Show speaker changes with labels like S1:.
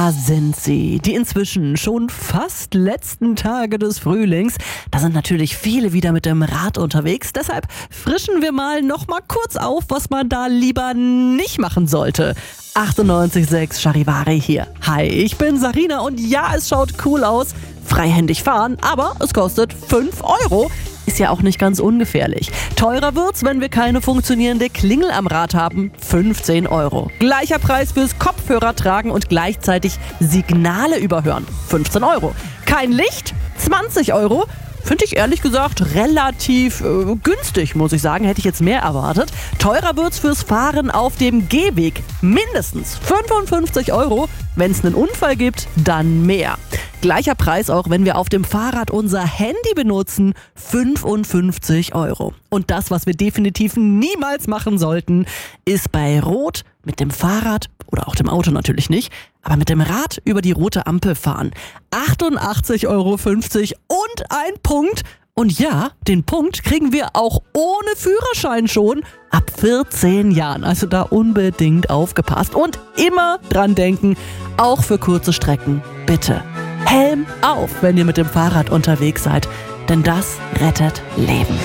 S1: Da sind sie, die inzwischen schon fast letzten Tage des Frühlings. Da sind natürlich viele wieder mit dem Rad unterwegs. Deshalb frischen wir noch mal kurz auf, was man da lieber nicht machen sollte. 98.6 Charivari hier. Hi, ich bin Sarina und ja, es schaut cool aus. Freihändig fahren, aber es kostet 5 Euro. Ist ja auch nicht ganz ungefährlich. Teurer wird's, wenn wir keine funktionierende Klingel am Rad haben. 15 Euro. Gleicher Preis fürs Kopfhörer tragen und gleichzeitig Signale überhören. 15 Euro. Kein Licht? 20 Euro. Finde ich ehrlich gesagt relativ günstig, muss ich sagen. Hätte ich jetzt mehr erwartet. Teurer wird's fürs Fahren auf dem Gehweg. Mindestens 55 Euro. Wenn es einen Unfall gibt, dann mehr. Gleicher Preis auch, wenn wir auf dem Fahrrad unser Handy benutzen. 55 Euro. Und das, was wir definitiv niemals machen sollten, ist bei Rot mit dem Fahrrad oder auch dem Auto natürlich nicht, aber mit dem Rad über die rote Ampel fahren. 88,50 Euro und ein Punkt. Und ja, den Punkt kriegen wir auch ohne Führerschein schon ab 14 Jahren. Also da unbedingt aufgepasst. Und immer dran denken, auch für kurze Strecken, bitte Helm auf, wenn ihr mit dem Fahrrad unterwegs seid. Denn das rettet Leben.